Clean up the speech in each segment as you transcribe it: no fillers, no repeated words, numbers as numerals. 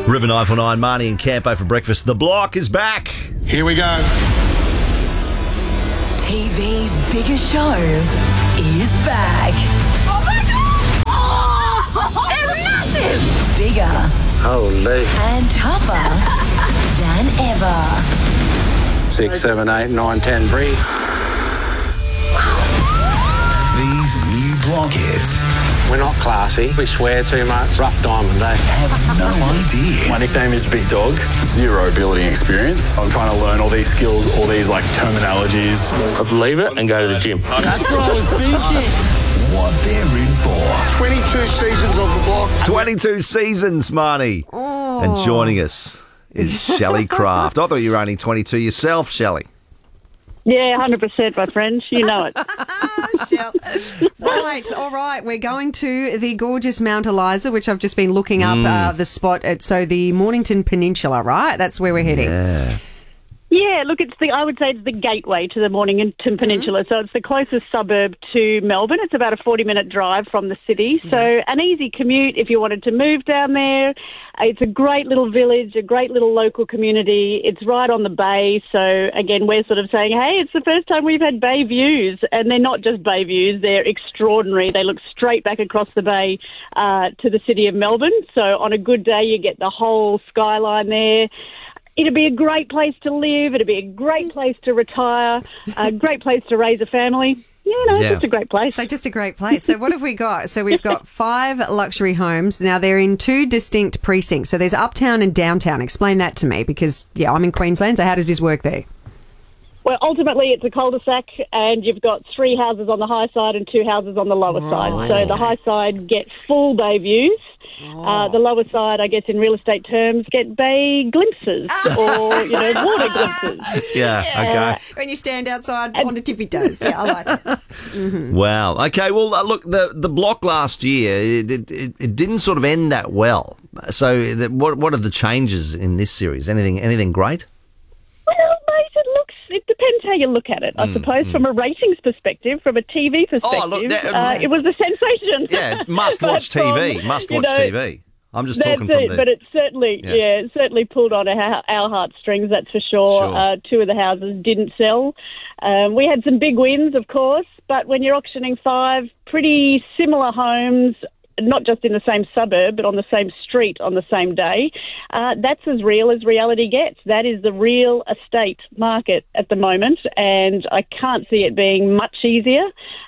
River 949, Marnie and Campo for breakfast. The Block is back. Here we go. TV's biggest show is back. Oh my God! Oh, they're massive! Bigger Holy. and tougher than ever. 6, 7, 8, 9, 10, breathe. These new blockheads We're not classy. We swear too much. Rough diamond, eh? have no idea. My nickname is Big Dog. Zero building experience. I'm trying to learn all these skills, all these terminologies. I'd leave it and go to the gym. That's what I was thinking. What they're in for. 22 seasons of The Block. 22 seasons, Marnie. And joining us is Shelley Craft. I thought you were only 22 yourself, Shelley. Yeah, 100%, my friend. You know it. Right, all right. We're going to the gorgeous Mount Eliza, which I've just been looking up the spot at. So the Mornington Peninsula, right? That's where we're heading. Yeah. Yeah, look, I would say it's the gateway to the Mornington Peninsula. So it's the closest suburb to Melbourne. It's about a 40-minute drive from the city. So an easy commute if you wanted to move down there. It's a great little village, a great little local community. It's right on the bay. So, again, we're sort of saying, hey, it's the first time we've had bay views. And they're not just bay views. They're extraordinary. They look straight back across the bay to the city of Melbourne. So on a good day, you get the whole skyline there. It'd be a great place to live. It'd be a great place to retire, a great place to raise a family. It's just a great place. So just a great place. So what have we got? So we've got 5 luxury homes. Now, they're in 2 distinct precincts. So there's uptown and downtown. Explain that to me because, I'm in Queensland, so how does this work there? Well, ultimately, it's a cul-de-sac, and you've got 3 houses on the high side and 2 houses on the lower side. So the high side get full bay views. The lower side, I guess, in real estate terms, get bay glimpses or, water glimpses. Yeah, okay. When you stand outside on the tippy toes. Yeah, I like it. Mm-hmm. Wow. Okay, well, look, the Block last year, it didn't sort of end that well. So what are the changes in this series? Anything great? Well, mate, it depends how you look at it. I suppose from a ratings perspective, from a TV perspective, it was a sensation. Yeah, must-watch TV. Must-watch TV. I'm just talking from but it certainly, it certainly pulled on our heartstrings, that's for sure. 2 of the houses didn't sell. We had some big wins, of course, but when you're auctioning 5 pretty similar homes, not just in the same suburb, but on the same street on the same day, that's as real as reality gets. That is the real estate market at the moment, and I can't see it being much easier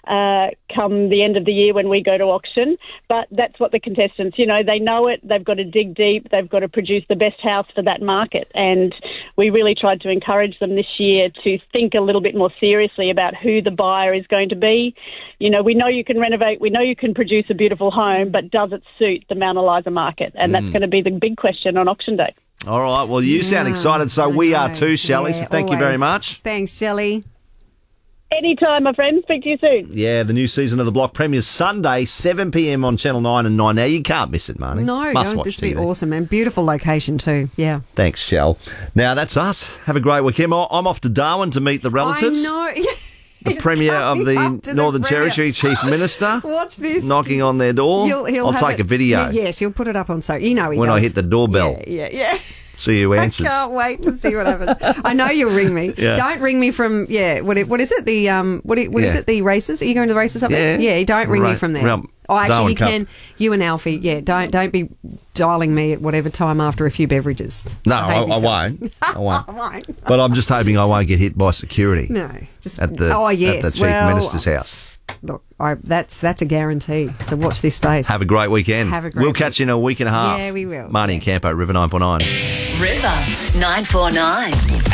come the end of the year when we go to auction. But that's what the contestants, they know it. They've got to dig deep. They've got to produce the best house for that market. And we really tried to encourage them this year to think a little bit more seriously about who the buyer is going to be. We know you can renovate. We know you can produce a beautiful home, but does it suit the Mount Eliza market? And that's going to be the big question on auction day. All right. Well, you sound excited, so we are too, Shelley. So thank you very much. Thanks, Shelley. Anytime, my friend. Speak to you soon. Yeah, the new season of The Block premieres Sunday, 7 p.m. on Channel 9 and 9 now. You can't miss it, Marnie. No, Must watch this would be TV. awesome, and beautiful location too. Yeah. Thanks, Shell. Now, that's us. Have a great weekend. I'm off to Darwin to meet the relatives. I know. The Premier of the Northern Territory, Chief Minister. Watch this. Knocking on their door. He'll I'll take a video. Yes, he'll put it up on social. When I hit the doorbell. Yeah. See who answers. I can't wait to see what happens. I know you'll ring me. Yeah. Don't ring me from what is it? The what is it? The races? Are you going to the races? Yeah. Don't ring me from there. Actually, Darwin you can. You and Alfie. Yeah. Don't be dialing me at whatever time after a few beverages. No, I won't. I won't. I won't. But I'm just hoping I won't get hit by security. No, just at the Chief Minister's house. Look, that's a guarantee. So watch this space. Have a great weekend. We'll catch you in a week and a half. Yeah, we will. Marnie and Campo, River 949. River 949.